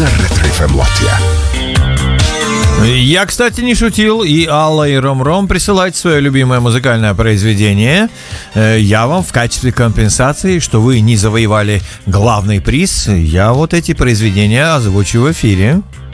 на Ретро-ФМ Латвия. Я, кстати, не шутил, и Алла, и Ром-Ром присылайте свое любимое музыкальное произведение. Я вам в качестве компенсации, что вы не завоевали главный приз, я вот эти произведения озвучу в эфире.